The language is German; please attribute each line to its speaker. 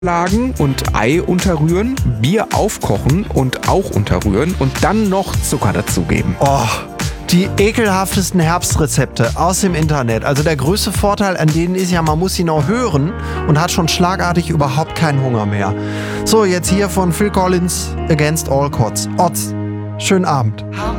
Speaker 1: Lagen und Ei unterrühren, Bier aufkochen und auch unterrühren und dann noch Zucker dazugeben.
Speaker 2: Oh, die ekelhaftesten Herbstrezepte aus dem Internet. Also der größte Vorteil an denen ist ja, man muss sie noch hören und hat schon schlagartig überhaupt keinen Hunger mehr. So, jetzt hier von Phil Collins, Against All Odds. Schönen Abend.